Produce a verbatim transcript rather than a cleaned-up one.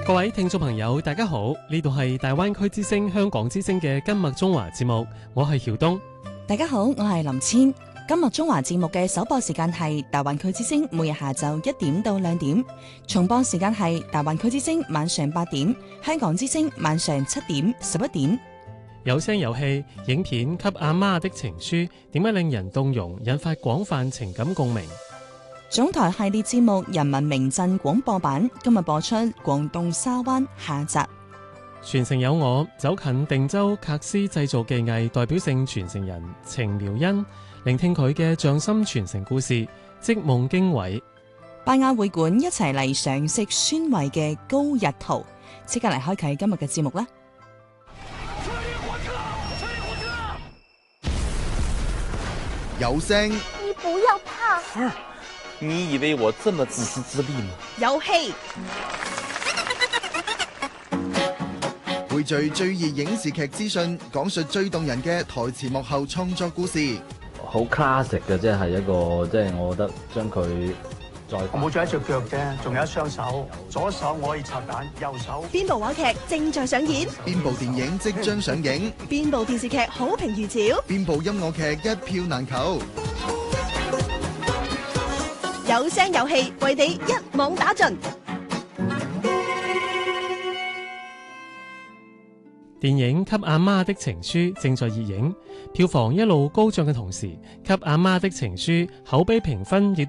各位聽眾朋友，大家好，呢度係大灣區之聲香港之聲嘅今日中華節目，我係曉東。 大家好，我係林千。今日中華節目嘅首播時間係大灣區之聲，每日下晝一點到兩點；重播時間係大灣區之聲晚上八點，香港之聲晚上七點、十一點。 有聲有氣，影片《給阿媽的情書》點解令人動容，引發廣泛情感共鳴？ 總台系列節目《人民名鎮廣播版》今日播出廣東沙灣下集。 傳承有我，走近定州格斯製造技藝代表性傳承人程苗欣，聆聽佢嘅匠心傳承故事，織夢經緯。 拜亞會館一齊嚟嘗食酸味嘅高日桃，即刻嚟開啟今日嘅節目啦！ 有聲， 你不要怕。 你以為我這麼自私自利嗎？ 有戲， 匯聚最熱影視劇資訊，講述最動人嘅台前幕後創作故事。 好 classic 嘅，即係一個，即係我覺得將佢再我冇咗一隻腳啫，仲有一雙手，左手我可以拆彈，右手。 邊部話劇正在上演？ 邊部電影即將上映？ 邊部電視劇好評如潮？ 邊部音樂劇一票難求？ 有聲有氣，為你一網打盡。 電影《給阿媽的情書》正在熱映，票房一路高漲嘅同時，《給阿媽的情書》口碑評分亦